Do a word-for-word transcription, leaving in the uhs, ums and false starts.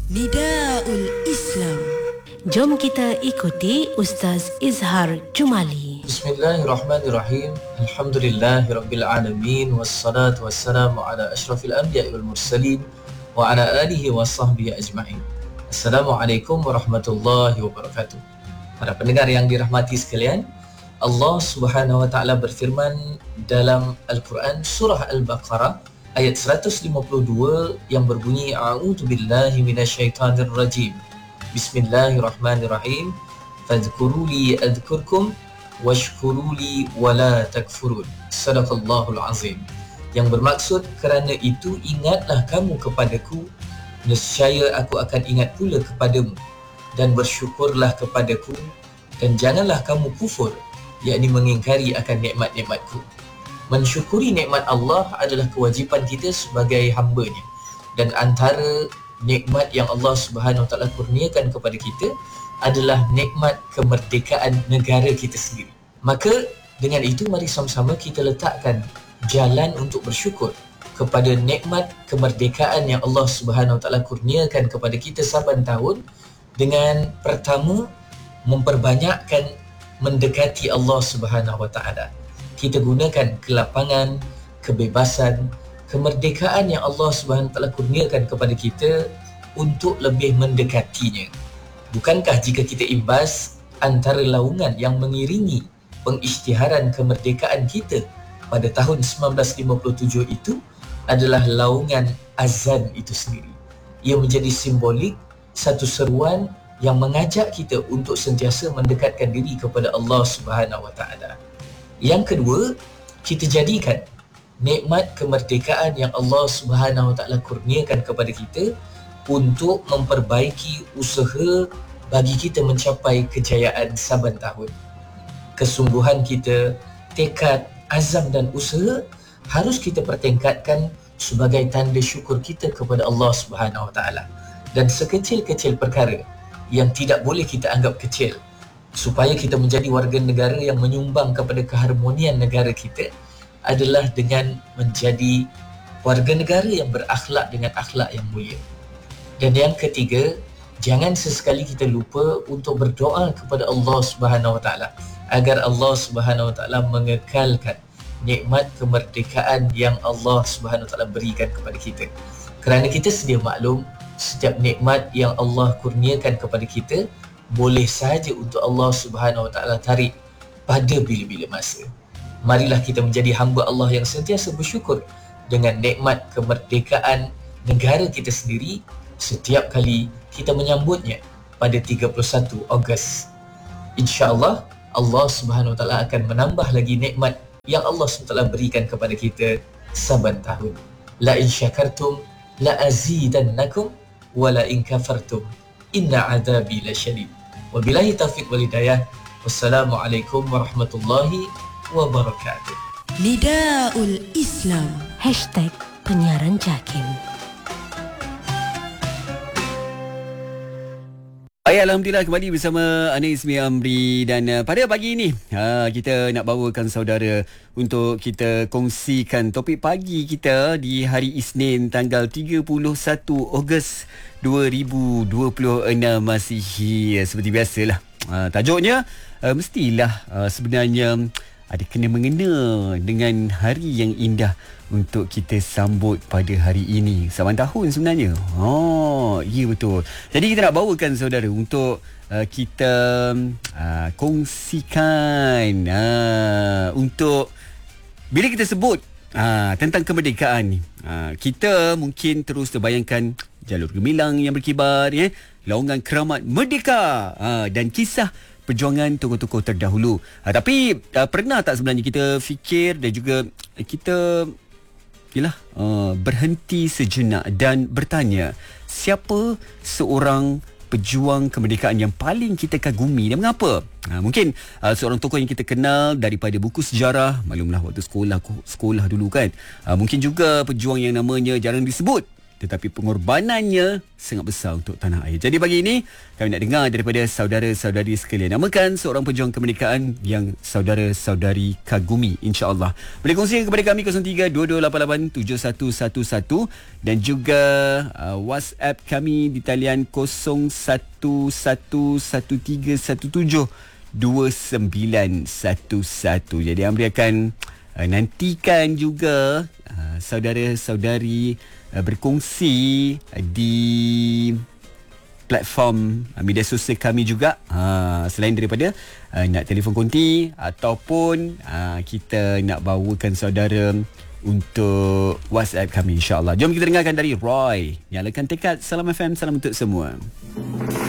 Nidaul Islam. Jom kita ikuti Ustaz Izhar Jumali. Bismillahirrahmanirrahim. Alhamdulillahirabbil alamin wassalatu wassalamu ala asyrafil anbiya'i wal mursalin wa ala alihi wa sahbihi ajma'in. Assalamualaikum warahmatullahi wabarakatuh. Para pendengar yang dirahmati sekalian, Allah Subhanahu wa taala berfirman dalam Al-Quran surah Al-Baqarah ayat seratus lima puluh dua yang berbunyi a'udzu billahi minasyaitonir rajim. Bismillahirrahmanirrahim. Fadhkuruli adhkurkum washkuruli wala takfurun. Sadaqallahul azim. Yang bermaksud, kerana itu ingatlah kamu kepadaku, nescaya aku akan ingat pula kepadamu, dan bersyukurlah kepadaku, dan janganlah kamu kufur, yakni mengingkari akan nikmat-nikmatku. Mensyukuri nikmat Allah adalah kewajipan kita sebagai hamba-Nya, dan antara nikmat yang Allah Subhanahu Wa Taala kurniakan kepada kita adalah nikmat kemerdekaan negara kita sendiri. Maka dengan itu mari sama-sama kita letakkan jalan untuk bersyukur kepada nikmat kemerdekaan yang Allah Subhanahu Wa Taala kurniakan kepada kita saban tahun, dengan pertama memperbanyakkan mendekati Allah Subhanahu Wa Taala. Kita gunakan kelapangan, kebebasan, kemerdekaan yang Allah Subhanahu Wa Taala kurniakan kepada kita untuk lebih mendekatinya. Bukankah jika kita imbas, antara laungan yang mengiringi pengisytiharan kemerdekaan kita pada tahun sembilan belas lima puluh tujuh itu adalah laungan azan itu sendiri. Ia menjadi simbolik satu seruan yang mengajak kita untuk sentiasa mendekatkan diri kepada Allah Subhanahu Wa Taala. Yang kedua, kita jadikan nikmat kemerdekaan yang Allah Subhanahu Wa Taala kurniakan kepada kita untuk memperbaiki usaha bagi kita mencapai kejayaan saban tahun. Kesungguhan kita, tekad, azam dan usaha harus kita pertingkatkan sebagai tanda syukur kita kepada Allah Subhanahu Wa Taala. Dan sekecil-kecil perkara yang tidak boleh kita anggap kecil, supaya kita menjadi warga negara yang menyumbang kepada keharmonian negara kita, adalah dengan menjadi warga negara yang berakhlak dengan akhlak yang mulia. Dan yang ketiga, jangan sesekali kita lupa untuk berdoa kepada Allah Subhanahu Wa Taala agar Allah Subhanahu Wa Taala mengekalkan nikmat kemerdekaan yang Allah Subhanahu Wa Taala berikan kepada kita. Kerana kita sedia maklum, setiap nikmat yang Allah kurniakan kepada kita boleh sahaja untuk Allah Subhanahu Wa Taala tarik pada bila-bila masa. Marilah kita menjadi hamba Allah yang sentiasa bersyukur dengan nikmat kemerdekaan negara kita sendiri setiap kali kita menyambutnya pada tiga puluh satu Ogos. InsyaAllah Allah Subhanahu Wa Taala akan menambah lagi nikmat yang Allah subhanahu wa taala berikan kepada kita saban tahun. La in syakartum la azidannakum wa la in kafartum inna adabi lasyadid. Wabillahi taufiq wal hidayah. Wassalamualaikum warahmatullahi wabarakatuh. Nidaul Islam. Hashtag penyiaran JAKIM. Baik, Alhamdulillah kembali bersama Ana Ismi Amri. Dan uh, pada pagi ini uh, kita nak bawakan saudara untuk kita kongsikan topik pagi kita di hari Isnin tanggal tiga puluh satu Ogos dua ribu dua puluh enam Masihi. Seperti biasalah, uh, tajuknya uh, mestilah uh, sebenarnya ada kena mengena dengan hari yang indah untuk kita sambut pada hari ini. Saban tahun sebenarnya. Oh, ya betul. Jadi kita nak bawakan saudara untuk uh, kita uh, kongsikan uh, untuk bila kita sebut uh, tentang kemerdekaan ni, uh, kita mungkin terus terbayangkan jalur gemilang yang berkibar, ya, laungan keramat merdeka, uh, dan kisah perjuangan tokoh-tokoh terdahulu. Uh, tapi uh, pernah tak sebenarnya kita fikir dan juga kita Yalah, uh, berhenti sejenak dan bertanya, siapa seorang pejuang kemerdekaan yang paling kita kagumi dan mengapa? Uh, mungkin uh, seorang tokoh yang kita kenal daripada buku sejarah, maklumlah waktu sekolah sekolah dulu kan. Uh, mungkin juga pejuang yang namanya jarang disebut. tetapi pengorbanannya sangat besar untuk tanah air. Jadi pagi ini kami nak dengar daripada saudara-saudari sekalian. Namakan seorang pejuang kemerdekaan yang saudara-saudari kagumi, insya-Allah. Boleh kongsi kepada kami kosong tiga dua dua lapan lapan tujuh satu satu satu dan juga uh, WhatsApp kami di talian kosong satu satu satu tiga satu tujuh dua sembilan satu satu. Jadi Amri akan uh, nantikan juga uh, saudara-saudari uh, berkongsi uh, di platform uh, media sosial kami juga, uh, selain daripada uh, nak telefon konti ataupun uh, kita nak bawakan saudara untuk WhatsApp kami, insya-Allah. Jom kita dengarkan dari Roy. Nyalakan tekad. Salam F M, salam untuk semua.